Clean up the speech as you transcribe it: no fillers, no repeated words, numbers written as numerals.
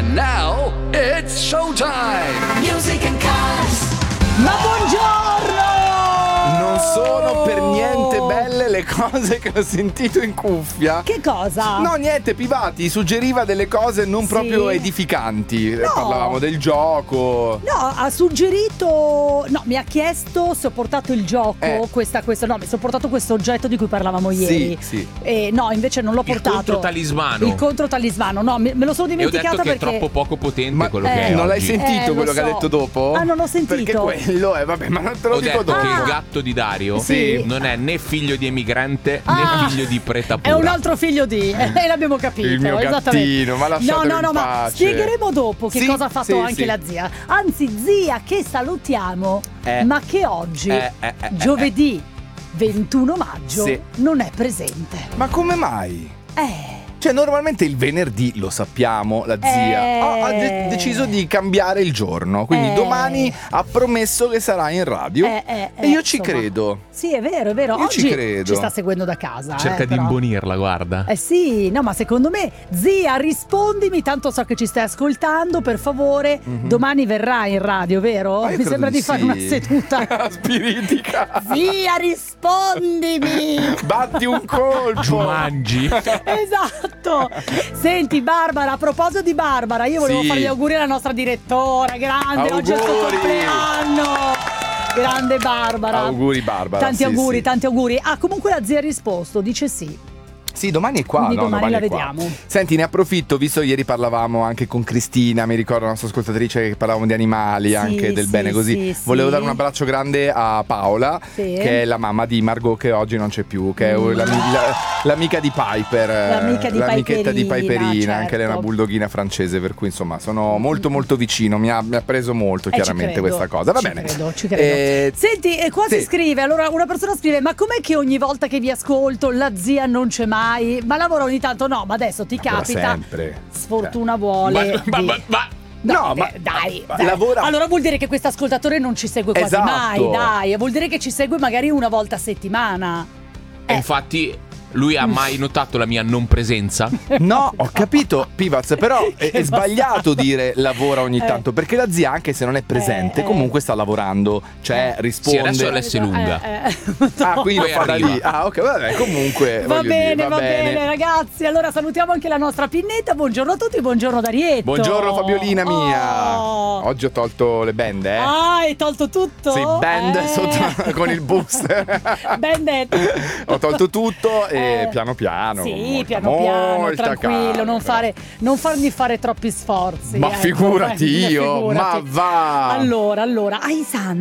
And now, it's showtime! Music and Cars. Ma buongiorno! Non sono per niente belle le cose che ho sentito in cuffia. Che cosa? No, niente, Pivati suggeriva delle cose non Sì. proprio edificanti. No. Parlavamo del gioco. No, ha suggerito. No, mi ha chiesto se ho portato il gioco. Questa. No, mi sono portato questo oggetto di cui parlavamo ieri. Sì. No, invece non l'ho portato. Il controtalismano. Il controtalismano, no, me lo sono E ho dimenticato detto che perché. è troppo poco potente Ma quello che è non l'hai oggi. sentito lo quello che ha so. detto dopo? Ah, non ho sentito. Perché quello è, vabbè, ma non te lo Ho dico detto dopo. che il gatto di Dario Sì. non è né figlio di emigrante Ah. né figlio di preta È pura. un altro figlio di. E l'abbiamo capito. Il mio esattamente. gattino, ma lasciatelo No, in ma pace. spiegheremo dopo che Sì, cosa ha fatto sì, anche sì. la zia. Anzi, zia, che salutiamo, ma che oggi, giovedì 21 maggio, Sì. non è presente. Ma come mai? Cioè, normalmente il venerdì, lo sappiamo, la zia ha deciso di cambiare il giorno. Quindi domani ha promesso che sarà in radio. E io ci insomma. credo. Sì, è vero. Io Oggi ci credo. ci sta seguendo da casa. Cerca di però. imbonirla, guarda. Sì, no, ma secondo me, zia, rispondimi, tanto so che ci stai ascoltando, per favore. Domani verrà in radio, vero? Ma io Mi credo sembra di fare sì. una seduta. Spiritica. Zia, rispondimi! Batti un colpo. Giumangi. Esatto. Senti, Barbara, a proposito di Barbara, io volevo Sì. fare gli auguri alla nostra direttora. Grande, oggi è il suo Auguri. compleanno. Grande Barbara. Auguri, Barbara. Tanti sì, auguri, sì. tanti auguri. Ah, comunque la zia ha risposto, dice sì. Sì, domani è qua, Quindi no? domani la è qua. vediamo. Senti, ne approfitto, visto ieri parlavamo anche con Cristina, mi ricordo la nostra ascoltatrice che parlavamo di animali, Sì, anche del sì, bene così. sì, Volevo sì. dare un abbraccio grande a Paola, Sì. che è la mamma di Margot, che oggi non c'è più, che è l'amica di Piper, l'amichetta di Piperina, certo. anche lei è una bulldoghina francese, per cui insomma sono molto molto vicino, mi ha preso molto chiaramente ci credo, questa cosa. Va ci bene. Ci credo. Senti, e qua sì. si scrive, allora una persona scrive: ma com'è che ogni volta che vi ascolto la zia non c'è mai? Ma lavora ogni tanto? No, ma adesso ti Lavora capita. sempre. Sfortuna vuole. Ma No, ma dai. lavora. Allora vuol dire che questo ascoltatore non ci segue quasi Esatto. mai, dai. Vuol dire che ci segue magari una volta a settimana. E infatti lui ha mai notato la mia non presenza? No, ho capito, Pivaz, però è sbagliato dire lavora ogni tanto, perché la zia, anche se non è presente, comunque sta lavorando, cioè risponde. Sì, adesso è lunga. Ah, quindi lo Poi fa da arriva. lì. Ah, ok, vabbè, comunque Va voglio bene, dire, va bene, ragazzi. Allora salutiamo anche la nostra Pinnetta. Buongiorno a tutti, buongiorno Darietto. Buongiorno Fabiolina mia. Oh. Oggi ho tolto le bende, Ah, hai tolto tutto? Sì, band sotto con il booster. Bandetto. Ho tolto tutto e piano piano. Sì, molta, piano piano, molta tranquillo, calma. non fargli fare troppi sforzi. Ma figurati io, ma va. Allora, Aisan.